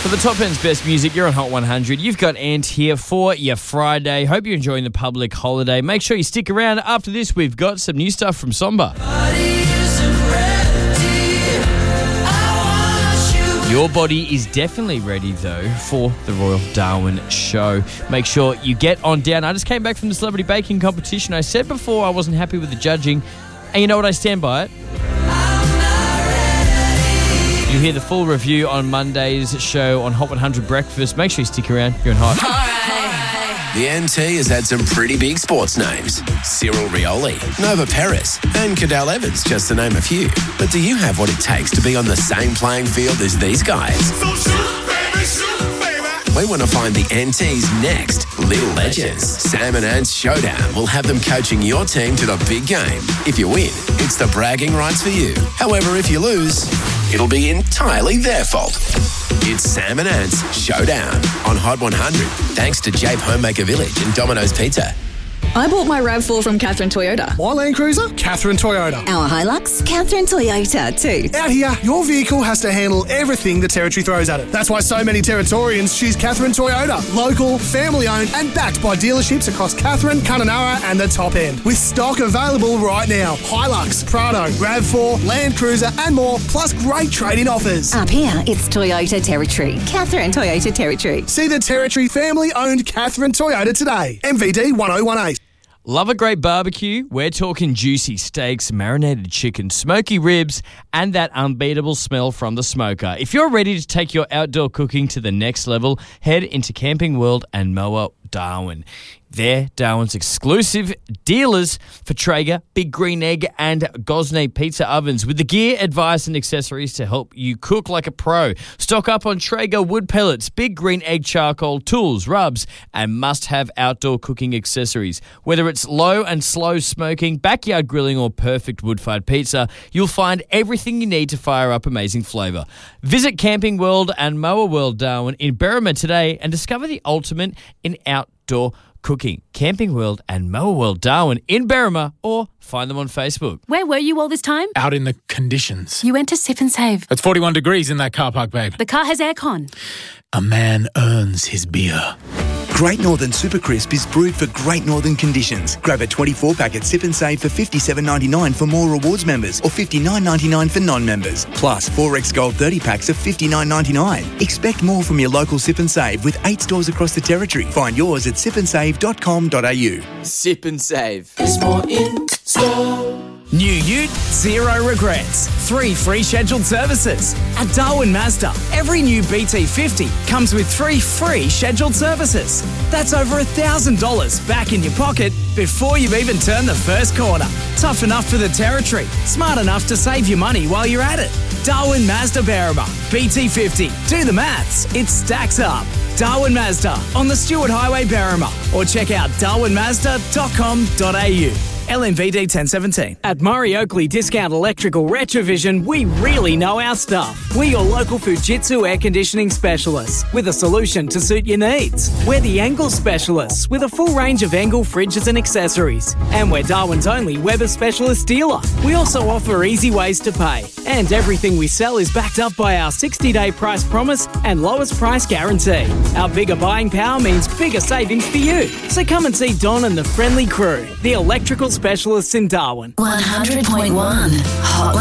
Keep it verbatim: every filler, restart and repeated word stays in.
For the top end's best music, you're on Hot one hundred. You've got Ant here for your Friday. Hope you're enjoying the public holiday. Make sure you stick around. After this, we've got some new stuff from Somba. Your body is definitely ready, though, for the Royal Darwin show. Make sure you get on down. I just came back from the celebrity baking competition. I said before I wasn't happy with the judging, and you know what? I stand by it. You'll hear the full review on Monday's show on Hot one hundred Breakfast. Make sure you stick around. You're on Hot. Right. The N T has had some pretty big sports names. Cyril Rioli, Nova Peris, and Cadell Evans, just to name a few. But do you have what it takes to be on the same playing field as these guys? So shoot, baby, shoot, baby. We want to find the N T's next little legends. Sam and Ant's Showdown will have them coaching your team to the big game. If you win, it's the bragging rights for you. However, if you lose, it'll be entirely their fault. It's Sam and Ant's Showdown on Hot one hundred, thanks to Jape Homemaker Village and Domino's Pizza. I bought my RAV four from Catherine Toyota. My Land Cruiser? Catherine Toyota. Our Hilux? Catherine Toyota too. Out here, your vehicle has to handle everything the Territory throws at it. That's why so many Territorians choose Catherine Toyota. Local, family-owned and backed by dealerships across Catherine, Kununurra and the top end. With stock available right now. Hilux, Prado, RAV four, Land Cruiser and more, plus great trade-in offers. Up here, it's Toyota Territory. Catherine Toyota Territory. See the Territory family-owned Catherine Toyota today. M V D one oh one eight. Love a great barbecue? We're talking juicy steaks, marinated chicken, smoky ribs, and that unbeatable smell from the smoker. If you're ready to take your outdoor cooking to the next level, head into Camping World and Moa Darwin. They're Darwin's exclusive dealers for Traeger, Big Green Egg and Gosney pizza ovens with the gear, advice and accessories to help you cook like a pro. Stock up on Traeger wood pellets, Big Green Egg charcoal, tools, rubs and must-have outdoor cooking accessories. Whether it's low and slow smoking, backyard grilling or perfect wood-fired pizza, you'll find everything you need to fire up amazing flavour. Visit Camping World and Moa World Darwin in Berrima today and discover the ultimate in outdoor cooking. Camping World and Moa World Darwin in Berrima, or find them on Facebook. Where were you all this time? Out in the conditions. You went to Sip and Save. It's forty-one degrees in that car park, babe. The car has aircon. A man earns his beer. Great Northern Super Crisp is brewed for Great Northern conditions. Grab a twenty-four pack at Sip and Save for fifty-seven ninety-nine for more rewards members or fifty-nine ninety-nine for non-members. Plus, four X Gold thirty packs of fifty-nine ninety-nine. Expect more from your local Sip and Save with eight stores across the Territory. Find yours at sip and save dot com dot a u. Sip and Save. There's more in store. New ute, zero regrets. Three free scheduled services. At Darwin Mazda, every new B T fifty comes with three free scheduled services. That's over one thousand dollars back in your pocket before you've even turned the first corner. Tough enough for the Territory, smart enough to save you money while you're at it. Darwin Mazda Berrima, B T fifty. Do the maths, it stacks up. Darwin Mazda on the Stewart Highway, Berrima, or check out darwin mazda dot com dot a u. L M V D ten seventeen. At Murray Oakley Discount Electrical Retrovision, we really know our stuff. We're your local Fujitsu air conditioning specialists with a solution to suit your needs. We're the Engel specialists with a full range of Engel fridges and accessories. And we're Darwin's only Weber specialist dealer. We also offer easy ways to pay. And everything we sell is backed up by our sixty-day price promise and lowest price guarantee. Our bigger buying power means bigger savings for you. So come and see Don and the friendly crew, the electrical specialists in Darwin. one hundred point one Hot